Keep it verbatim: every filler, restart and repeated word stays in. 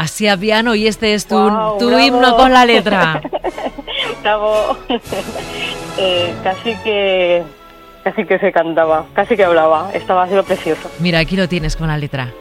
así a piano, y este es tu, Wow, tu bravo. himno con la letra. Bravo. eh, casi que casi que se cantaba, casi que hablaba. Estaba haciendo precioso. Mira, aquí lo tienes con la letra.